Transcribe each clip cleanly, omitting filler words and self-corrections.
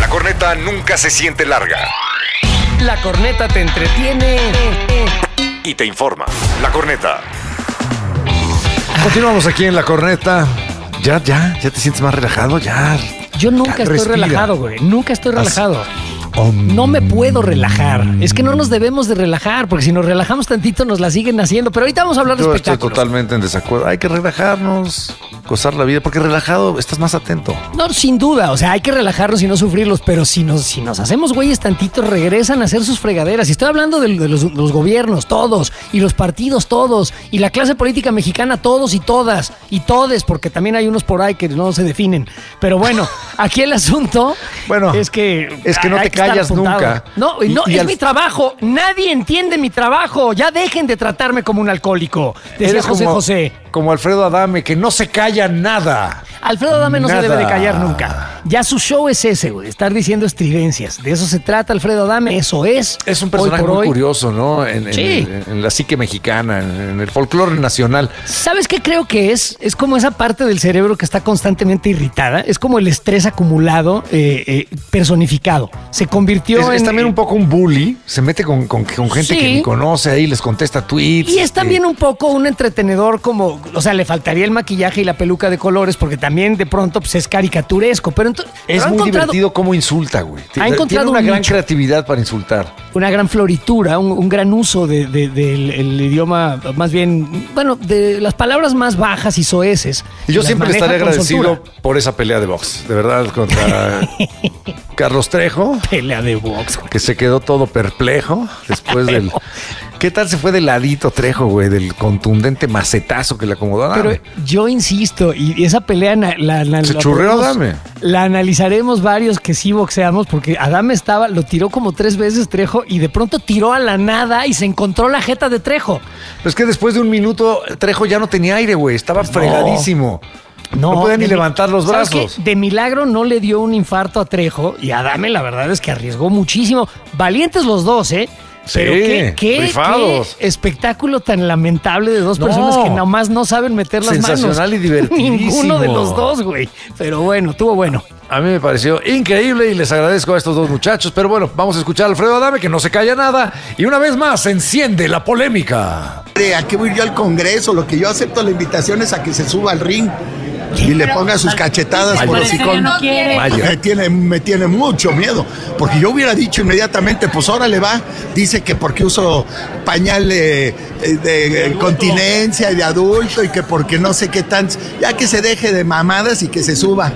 La corneta nunca se siente larga. La corneta te entretiene Y te informa. La corneta. Continuamos aquí en La Corneta. Ya te sientes más relajado, ya. Yo nunca estoy respira. relajado, güey. Nunca estoy relajado. No me puedo relajar. Es que no nos debemos de relajar, porque si nos relajamos tantito nos la siguen haciendo. Pero ahorita vamos a hablar de Yo estoy espectáculos. totalmente en desacuerdo. Hay que relajarnos, gozar la vida, porque relajado estás más atento. No, sin duda. O sea, hay que relajarnos y no sufrirlos. Pero si nos hacemos güeyes tantito, regresan a hacer sus fregaderas. Y estoy hablando de los gobiernos, todos. Y los partidos, todos. Y la clase política mexicana, todos y todas. Y todes, porque también hay unos por ahí que no se definen. Pero bueno, aquí el asunto es que no hay te que estar callas apuntado. nunca. No, es mi trabajo. Nadie entiende mi trabajo. Ya dejen de tratarme como un alcohólico. Decía Eres José. como Alfredo Adame, que no se calla nada. Alfredo Adame no se Nada. debe de callar nunca. Ya su show es ese, güey. Estar diciendo estridencias. De eso se trata Alfredo Adame. Eso es. Es un personaje muy curioso, ¿no? Sí. En la psique mexicana, en el folclore nacional. ¿Sabes qué creo que es? Es como esa parte del cerebro que está constantemente irritada. Es como el estrés acumulado personificado. Se convirtió Es también un poco un bully. Se mete con gente Sí. que ni conoce ahí, les contesta tweets. Y es también un poco un entretenedor como, o sea, le faltaría el maquillaje y la peluca de colores porque también de pronto pues, es caricaturesco. Pero Es muy divertido cómo insulta, güey. Ha encontrado Tiene una un gran nicho. creatividad para insultar. Una gran floritura, un gran uso del el idioma, más bien, bueno, de las palabras más bajas y soeces. Y yo Las siempre le maneja estaré con agradecido soltura. por esa pelea de box. De verdad, contra Carlos Trejo, Pelea de box, güey. que se quedó todo perplejo después del... ¿Qué tal se fue de ladito Trejo, güey? Del contundente macetazo que le acomodó a Adame. Pero yo insisto, y esa pelea Se churreó Adame. La analizaremos varios que sí boxeamos, porque Adame lo tiró como 3 veces Trejo y de pronto tiró a la nada y se encontró la jeta de Trejo. Pero es que después de un minuto Trejo ya no tenía aire, güey. Estaba fregadísimo. No podía ni levantar los ¿sabes brazos. qué? De milagro no le dio un infarto a Trejo y Adame la verdad es que arriesgó muchísimo. Valientes los dos, ¿eh? Pero Sí, qué rifados. espectáculo tan lamentable de dos personas que nomás no saben meter las manos. Sensacional y divertidísimo. Ninguno de los dos, güey. Pero bueno, estuvo bueno. A mí me pareció increíble y les agradezco a estos dos muchachos. Pero bueno, vamos a escuchar a Alfredo Adame, que no se calla nada. Y una vez más, se enciende la polémica. ¿A qué voy yo al Congreso? Lo que yo acepto la invitación es a que se suba al ring y le ponga sus cachetadas por hocicón. Me tiene mucho miedo, porque yo hubiera dicho inmediatamente, pues ahora le va, dice que porque uso pañal de continencia y de adulto y que porque no sé qué tan, ya que se deje de mamadas y que se suba.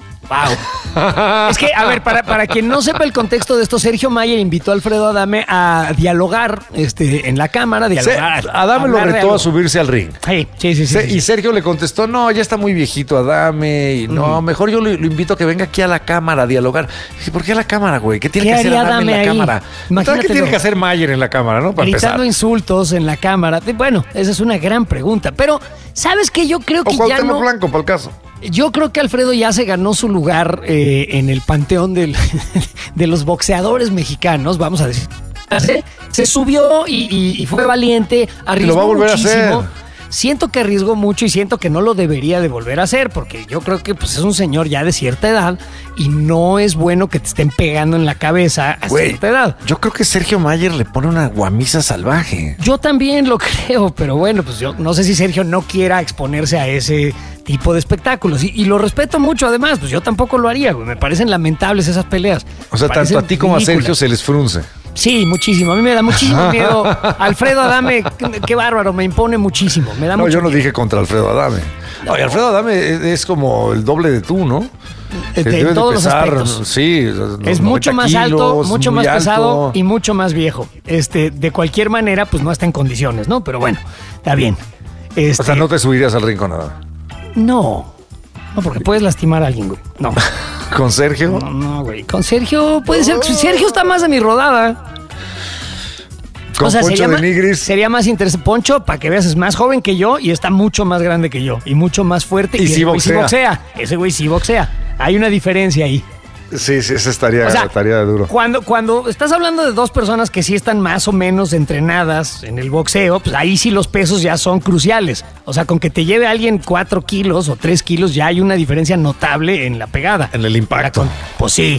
Wow. Es que, a ver, para quien no sepa el contexto de esto, Sergio Mayer invitó a Alfredo Adame a dialogar en la cámara. Adame lo retó a subirse al ring. Sí. Y Sergio le contestó, no, ya está muy viejito Adame. Y no, mejor yo lo invito a que venga aquí a la cámara a dialogar. Dije, ¿por qué a la cámara, güey? ¿Qué tiene que hacer Adame en la cámara? ¿Qué tiene que hacer Mayer en la cámara, no? Para gritando empezar. insultos en la cámara. Bueno, esa es una gran pregunta. Pero, ¿sabes qué? Yo creo que ya no... Blanco, para el caso. Yo creo que Alfredo ya se ganó su lugar en el panteón de los boxeadores mexicanos, vamos a decir. Se subió y fue valiente, arriesgó lo va a volver muchísimo. a hacer. Siento que arriesgó mucho y siento que no lo debería de volver a hacer, porque yo creo que pues, es un señor ya de cierta edad y no es bueno que te estén pegando en la cabeza a cierta edad. Yo creo que Sergio Mayer le pone una guamisa salvaje. Yo también lo creo, pero bueno, pues yo no sé si Sergio no quiera exponerse a ese tipo de espectáculos. Y lo respeto mucho, además, pues yo tampoco lo haría, güey. Me parecen lamentables esas peleas. O sea, tanto a ti como a Sergio se les frunce. Sí, muchísimo. A mí me da muchísimo miedo. Alfredo Adame, qué bárbaro, me impone muchísimo. Me da No, mucho yo no miedo. dije contra Alfredo Adame. No, y Alfredo Adame es como el doble de tú, ¿no? En todos los aspectos. Sí. Es mucho más alto, kilos, mucho muy más pesado alto. y mucho más viejo. De cualquier manera, pues no está en condiciones, ¿no? Pero bueno, está bien. O sea, no te subirías al ring con nada. No, porque puedes lastimar a alguien, güey. No. ¿Con Sergio? No, güey. Con Sergio puede ser. Sergio está más de mi rodada. ¿Con Poncho de Nigris? Sería más interesante. Poncho, para que veas, es más joven que yo y está mucho más grande que yo. Y mucho más fuerte. Y sí boxea. Ese güey sí boxea. Hay una diferencia ahí. Sí, ese estaría duro. Cuando estás hablando de dos personas que sí están más o menos entrenadas en el boxeo, pues ahí sí los pesos ya son cruciales. O sea, con que te lleve alguien 4 kilos o 3 kilos, ya hay una diferencia notable en la pegada. En el impacto. Pues sí.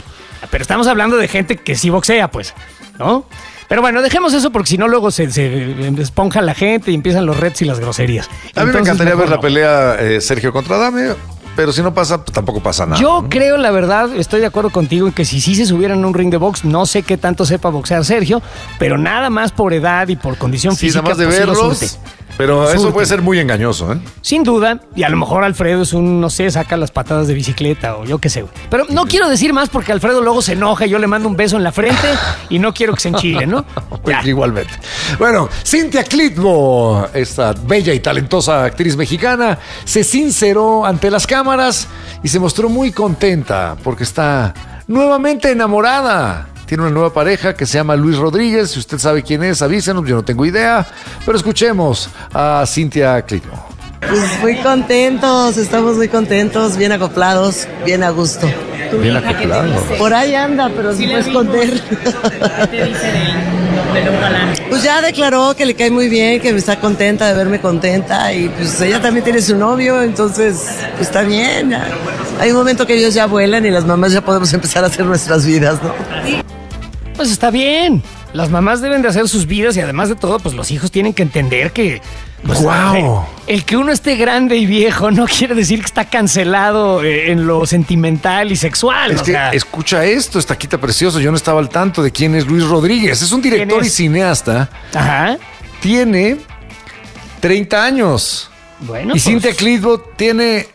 Pero estamos hablando de gente que sí boxea, pues, ¿no? Pero bueno, dejemos eso porque si no luego se esponja la gente y empiezan los rets y las groserías. A mí me encantaría ver la pelea Sergio contra Adame, pero si no pasa, pues tampoco pasa nada. Yo creo, la verdad, estoy de acuerdo contigo en que si sí se subieran a un ring de box, no sé qué tanto sepa boxear Sergio, pero nada más por edad y por condición física. Nada más de verlos. Pero eso puede ser muy engañoso, ¿eh? Sin duda, y a lo mejor Alfredo es no sé, saca las patadas de bicicleta o yo qué sé, güey. Pero no quiero decir más porque Alfredo luego se enoja y yo le mando un beso en la frente y no quiero que se enchile, ¿no? Igualmente. Bueno, Cynthia Clitbo, esta bella y talentosa actriz mexicana, se sinceró ante las cámaras y se mostró muy contenta porque está nuevamente enamorada. Tiene una nueva pareja que se llama Luis Rodríguez. Si usted sabe quién es, avísenos, yo no tengo idea. Pero escuchemos a Cynthia Clitbo. Pues muy contentos, estamos muy contentos, bien acoplados, bien a gusto. Bien acoplados. Por ahí anda, pero se puede esconder. ¿Qué te dice del galán? Pues ya declaró que le cae muy bien, que está contenta de verme contenta y pues ella también tiene su novio, entonces pues está bien. Ya. Hay un momento que ellos ya vuelan y las mamás ya podemos empezar a hacer nuestras vidas, ¿no? Pues está bien. Las mamás deben de hacer sus vidas y además de todo, pues los hijos tienen que entender que... Pues, ¡Wow! El que uno esté grande y viejo no quiere decir que está cancelado en lo sentimental y sexual. Es que, escucha esto, esta quita precioso. Yo no estaba al tanto de quién es Luis Rodríguez. Es un director y cineasta. Ajá. Tiene 30 años. Bueno, y Cynthia Clitbo tiene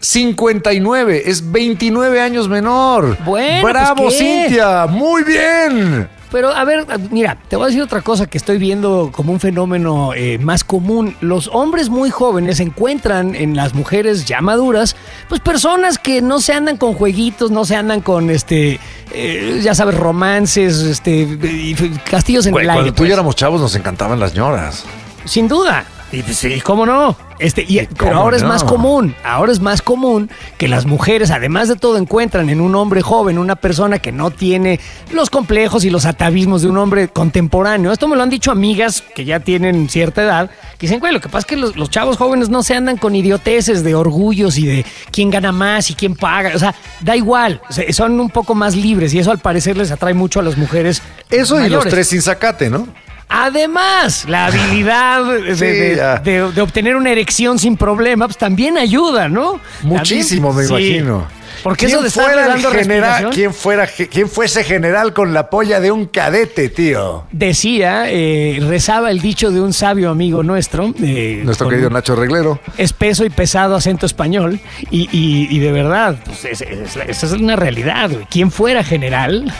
59. Es 29 años menor. Bueno, ¡bravo, pues, Cynthia! ¡Muy bien! Pero, a ver, mira, te voy a decir otra cosa que estoy viendo como un fenómeno más común. Los hombres muy jóvenes encuentran en las mujeres ya maduras, pues personas que no se andan con jueguitos, no se andan con, ya sabes, romances, castillos en el aire. Cuando tú y yo éramos chavos nos encantaban las ñoras. Sin duda. Y sí, ¿cómo no? Pero ahora es más común. Ahora es más común que las mujeres, además de todo, encuentran en un hombre joven una persona que no tiene los complejos y los atavismos de un hombre contemporáneo. Esto me lo han dicho amigas que ya tienen cierta edad, que dicen, güey, lo que pasa es que los chavos jóvenes no se andan con idioteces de orgullos y de quién gana más y quién paga. O sea, da igual. O sea, son un poco más libres y eso al parecer les atrae mucho a las mujeres. Eso mayores. Y los tres sin zacate, ¿no? Además, la habilidad de obtener una erección sin problema, pues también ayuda, ¿no? Muchísimo, también, me imagino. Porque eso de estar dando respiración. ¿Quién fuese general con la polla de un cadete, tío? Decía, rezaba el dicho de un sabio amigo nuestro. Nuestro querido Nacho Reglero. Espeso y pesado acento español. Y de verdad, pues, esa es una realidad, güey. ¿Quién fuera general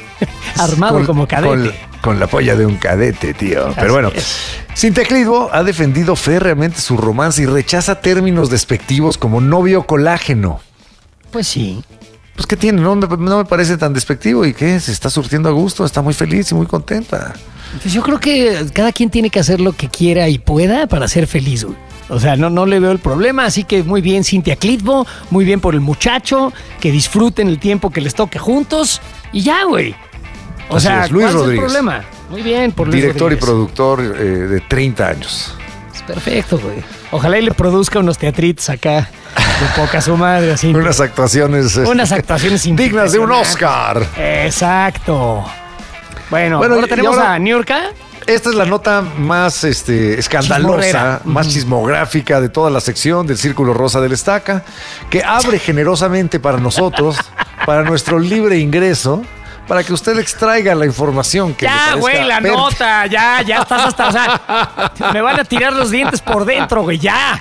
armado como cadete? Con la polla de un cadete, tío. Pero bueno, Cynthia Clitbo ha defendido férreamente su romance y rechaza términos despectivos como novio colágeno. Pues sí. Pues ¿qué tiene? No me parece tan despectivo. ¿Y qué? Se está surtiendo a gusto, está muy feliz y muy contenta. Pues yo creo que cada quien tiene que hacer lo que quiera y pueda para ser feliz, güey. O sea, no le veo el problema, así que muy bien Cynthia Clitbo, muy bien por el muchacho, que disfruten el tiempo que les toque juntos y ya, güey. O así sea, es, Luis ¿cuál Rodríguez. Es el problema? Muy bien por Luis Director Rodríguez. Y productor de 30 años. Es perfecto, güey. Ojalá y le produzca unos teatritos acá de poca su madre. Así. Unas actuaciones dignas de un Oscar. Exacto. Bueno, ahora tenemos a Niurka. Esta es la nota más escandalosa, más chismográfica de toda la sección del Círculo Rosa del Estaca, que abre generosamente para nosotros, para nuestro libre ingreso, para que usted extraiga la información que ya, güey, la nota, ya estás hasta, o sea, me van a tirar los dientes por dentro, güey, ya.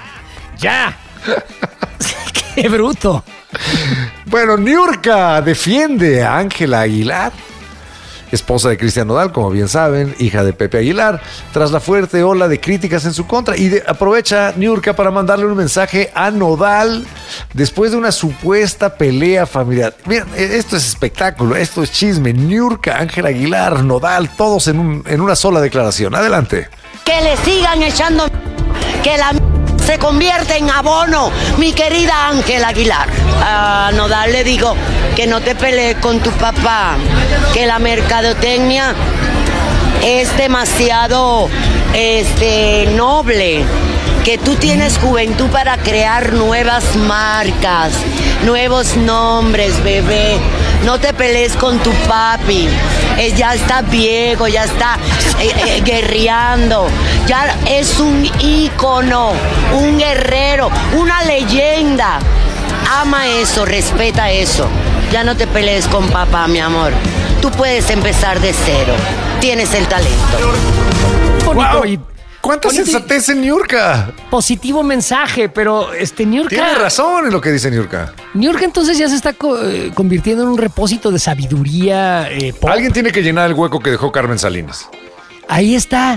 Qué bruto. Bueno, Niurka defiende a Ángela Aguilar, esposa de Cristian Nodal, como bien saben, hija de Pepe Aguilar, tras la fuerte ola de críticas en su contra. Y aprovecha Niurka para mandarle un mensaje a Nodal después de una supuesta pelea familiar. Miren, esto es espectáculo, esto es chisme. Niurka, Ángela Aguilar, Nodal, todos en una sola declaración. Adelante. Que le sigan echando, que la se convierte en abono, mi querida Ángela Aguilar. A Nodal le digo que no te pelees con tu papá, que la mercadotecnia es demasiado noble que tú tienes juventud para crear nuevas marcas, nuevos nombres, bebé. No te pelees con tu papi. Ya está viejo, ya está guerreando. Ya es un ícono, un guerrero, una leyenda. Ama eso, respeta eso. Ya no te pelees con papá, mi amor. Tú puedes empezar de cero. Tienes el talento. Wow. ¿Cuánta sensatez en Niurka? Positivo mensaje, pero Niurka... Tiene razón en lo que dice Niurka. Niurka entonces ya se está convirtiendo en un repósito de sabiduría pop. Alguien tiene que llenar el hueco que dejó Carmen Salinas. Ahí está.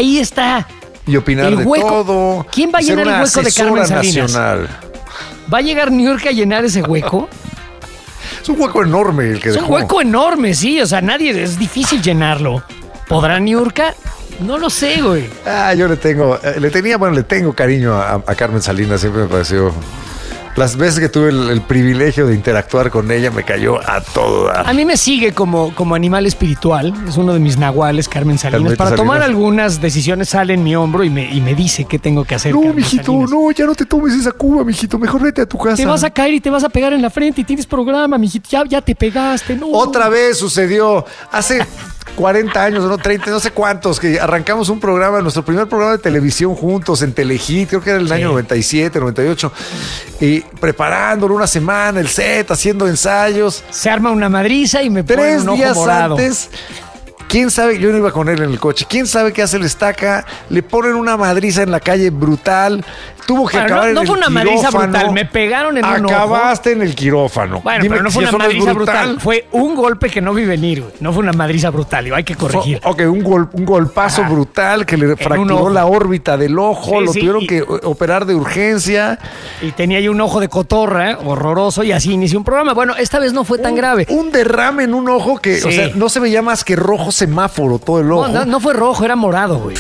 Y opinar el hueco. De todo. ¿Quién va a llenar el hueco de Carmen Salinas? Nacional. ¿Va a llegar Niurka a llenar ese hueco? Es un hueco enorme el que dejó. Es un hueco enorme, sí. O sea, es difícil llenarlo. ¿Podrá Niurka? No lo sé, güey. Yo le tengo cariño a Carmen Salinas, siempre me pareció. Las veces que tuve el privilegio de interactuar con ella, me cayó a todo dar. A mí me sigue como animal espiritual, es uno de mis nahuales, Carmen Salinas. Para tomar algunas decisiones sale en mi hombro y me dice qué tengo que hacer. No, Carmen mijito, Salinas. No, ya no te tomes esa cuba, mijito, mejor vete a tu casa. Te vas a caer y te vas a pegar en la frente y tienes programa, mijito, ya te pegaste, no. Otra vez sucedió, hace 40 años, no 30, no sé cuántos, que arrancamos un programa, nuestro primer programa de televisión juntos en Telehit, creo que era el año 97, 98, y preparándolo una semana, el set, haciendo ensayos. Se arma una madriza y me pone un ojo morado. 3 días antes, quién sabe, yo no iba con él en el coche, quién sabe qué hace el Estaca, le ponen una madriza en la calle brutal, tuvo que acabar en el quirófano. No fue una madriza brutal, me pegaron en un ojo. Acabaste en el quirófano. Bueno, pero no fue una madriza brutal, fue un golpe que no vi venir, güey. No fue una madriza brutal, hay que corregir. Un golpazo brutal que le fracturó la órbita del ojo, lo tuvieron que operar de urgencia. Y tenía ahí un ojo de cotorra, horroroso, y así inició un programa. Bueno, esta vez no fue tan grave. Un derrame en un ojo que, o sea, no se veía más que rojo semáforo todo el ojo. No fue rojo, era morado, güey.